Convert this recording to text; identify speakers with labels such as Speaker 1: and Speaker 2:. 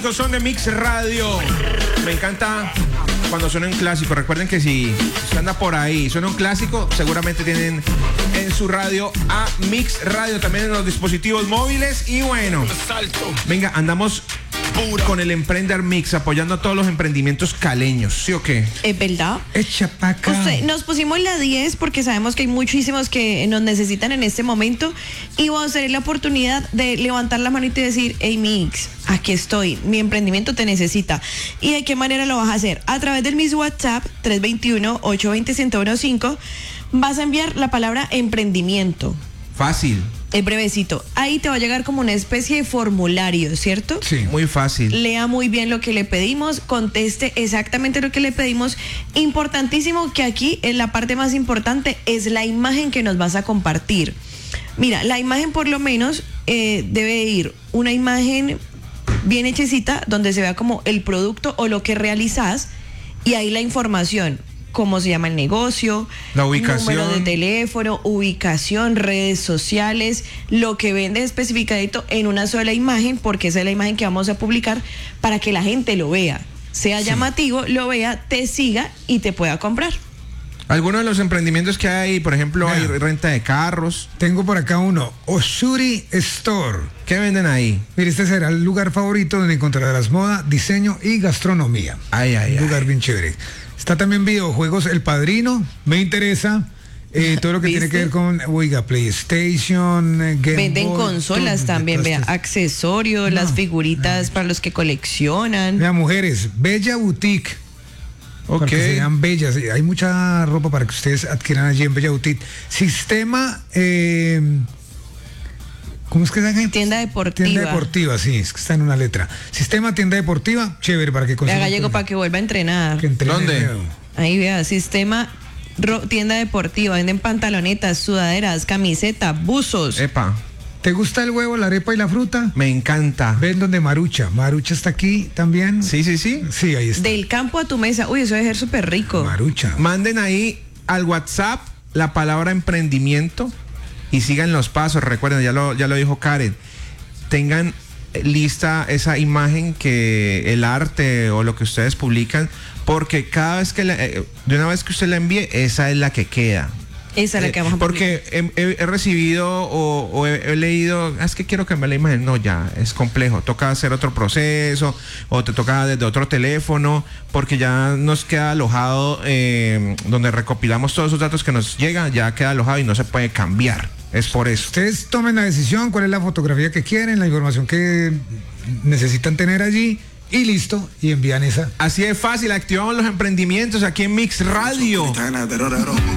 Speaker 1: clásicos son de Mix Radio. Me encanta cuando suena un clásico. Recuerden que si usted anda por ahí, suena un clásico, seguramente tienen en su radio a Mix Radio, también en los dispositivos móviles. Y bueno, venga, andamos con el Emprender Mix, apoyando a todos los emprendimientos caleños, ¿sí o qué?
Speaker 2: Es verdad.
Speaker 3: Echa pa' acá.
Speaker 2: Nos pusimos la 10 porque sabemos que hay muchísimos que nos necesitan en este momento y vamos a tener la oportunidad de levantar la manita y decir, hey Mix, aquí estoy, mi emprendimiento te necesita. ¿Y de qué manera lo vas a hacer? A través del Mix WhatsApp 321-820-1015 vas a enviar la palabra emprendimiento.
Speaker 1: Fácil.
Speaker 2: Es brevecito. Ahí te va a llegar como una especie de formulario, ¿cierto?
Speaker 1: Sí, muy fácil.
Speaker 2: Lea muy bien lo que le pedimos, conteste exactamente lo que le pedimos. Importantísimo que aquí la parte más importante es la imagen que nos vas a compartir. Mira, la imagen por lo menos debe ir una imagen bien hechecita donde se vea como el producto o lo que realizas y ahí la información. Cómo se llama el negocio,
Speaker 1: la ubicación,
Speaker 2: número de teléfono, ubicación, redes sociales, lo que vendes especificadito en una sola imagen, porque esa es la imagen que vamos a publicar para que la gente lo vea, sea llamativo, lo vea, te siga y te pueda comprar.
Speaker 1: Algunos de los emprendimientos que hay, por ejemplo, hay renta de carros.
Speaker 3: Tengo por acá uno, Osuri Store.
Speaker 1: ¿Qué venden ahí?
Speaker 3: Mire, este será el lugar favorito donde encontrarás moda, diseño y gastronomía. Un lugar bien chévere. Está también videojuegos El Padrino, me interesa. Todo lo que tiene que ver con, PlayStation, Game
Speaker 2: Venden
Speaker 3: Boy,
Speaker 2: consolas
Speaker 3: todo,
Speaker 2: también, vea, accesorios, las figuritas para los que coleccionan.
Speaker 3: Vea, mujeres, Bella Boutique.
Speaker 1: Ok.
Speaker 3: Para que sean bellas. Hay mucha ropa para que ustedes adquieran allí en Bella Boutique. Sistema, ¿cómo es que se llama?
Speaker 2: Tienda deportiva.
Speaker 3: Tienda deportiva, sí, es que está en una letra. Sistema tienda deportiva, chévere para que consigan.
Speaker 2: Vea, Gallego, para que vuelva a entrenar.
Speaker 1: ¿Dónde?
Speaker 2: Ahí vea, sistema tienda deportiva, venden pantalonetas, sudaderas, camisetas, buzos.
Speaker 1: Epa.
Speaker 3: ¿Te gusta el huevo, la arepa y la fruta?
Speaker 1: Me encanta.
Speaker 3: Ven donde Marucha. Marucha está aquí también.
Speaker 1: Sí.
Speaker 3: Sí, ahí está.
Speaker 2: Del campo a tu mesa. Uy, eso debe ser súper rico.
Speaker 3: Marucha.
Speaker 1: Manden ahí al WhatsApp la palabra emprendimiento y sigan los pasos. Recuerden, ya lo dijo Karen. Tengan lista esa imagen, que el arte o lo que ustedes publican, porque cada vez que de una vez que usted la envíe, esa es la que queda.
Speaker 2: Esa es la que vamos a publicar.
Speaker 1: Porque he recibido o he leído, es que quiero cambiar la imagen. No, ya es complejo, toca hacer otro proceso o te toca desde otro teléfono, porque ya nos queda alojado donde recopilamos todos esos datos que nos llegan, ya queda alojado y no se puede cambiar. Es por eso.
Speaker 3: Ustedes tomen la decisión, cuál es la fotografía que quieren, la información que necesitan tener allí y listo, y envían esa.
Speaker 1: Así de fácil, activamos los emprendimientos aquí en Mix Radio.